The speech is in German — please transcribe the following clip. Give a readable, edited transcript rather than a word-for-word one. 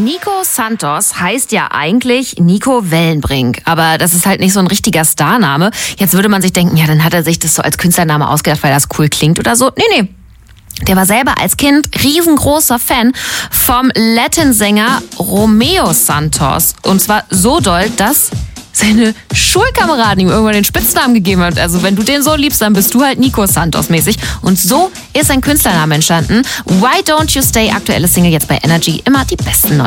Nico Santos heißt ja eigentlich Nico Wellenbrink, aber das ist halt nicht so ein richtiger Starname. Jetzt würde man sich denken, ja, dann hat er sich das so als Künstlername ausgedacht, weil das cool klingt oder so. Nee. Der war selber als Kind riesengroßer Fan vom Latin-Sänger Romeo Santos. Und zwar so doll, dass seine Schulkameraden ihm irgendwann den Spitznamen gegeben haben. Also wenn du den so liebst, dann bist du halt Nico Santos mäßig. Und so ist sein Künstlername entstanden. Why Don't You Stay, aktuelle Single jetzt bei Energy. Immer die besten